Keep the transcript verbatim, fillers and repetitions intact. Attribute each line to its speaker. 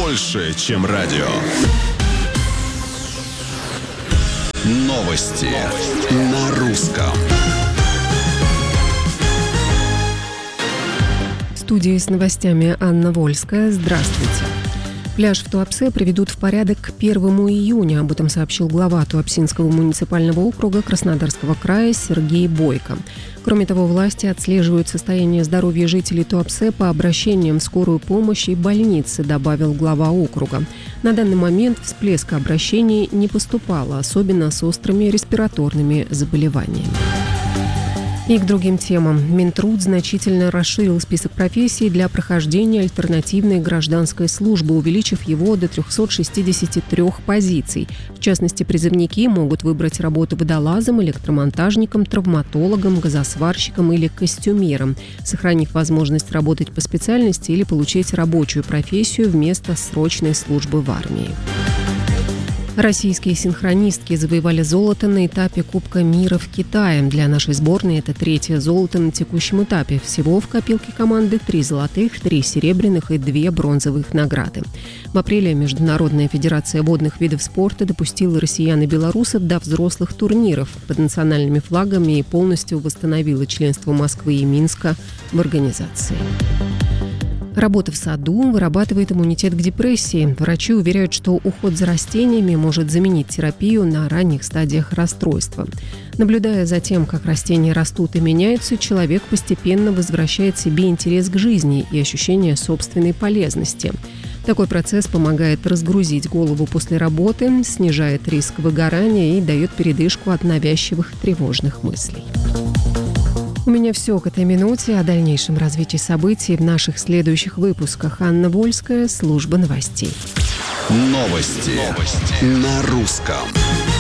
Speaker 1: больше, чем радио. Новости на русском.
Speaker 2: В студии с новостями Анна Вольская. Здравствуйте. Пляж в Туапсе приведут в порядок к первому июня. Об этом сообщил глава Туапсинского муниципального округа Краснодарского края Сергей Бойко. Кроме того, власти отслеживают состояние здоровья жителей Туапсе по обращениям в скорую помощь и больницы, добавил глава округа. На данный момент всплеска обращений не поступало, особенно с острыми респираторными заболеваниями. И к другим темам. Минтруд значительно расширил список профессий для прохождения альтернативной гражданской службы, увеличив его до триста шестьдесят три позиций. В частности, призывники могут выбрать работу водолазом, электромонтажником, травматологом, газосварщиком или костюмером, сохранив возможность работать по специальности или получить рабочую профессию вместо срочной службы в армии. Российские синхронистки завоевали золото на этапе Кубка мира в Китае. Для нашей сборной это третье золото на текущем этапе. Всего в копилке команды три золотых, три серебряных и две бронзовых награды. В апреле Международная федерация водных видов спорта допустила россиян и белорусов до взрослых турниров под национальными флагами и полностью восстановила членство Москвы и Минска в организации. Работа в саду вырабатывает иммунитет к депрессии. Врачи уверяют, что уход за растениями может заменить терапию на ранних стадиях расстройства. Наблюдая за тем, как растения растут и меняются, человек постепенно возвращает себе интерес к жизни и ощущение собственной полезности. Такой процесс помогает разгрузить голову после работы, снижает риск выгорания и дает передышку от навязчивых тревожных мыслей. У меня все к этой минуте. О дальнейшем развитии событий в наших следующих выпусках. Анна Вольская, служба новостей.
Speaker 1: Новости, Новости. на русском.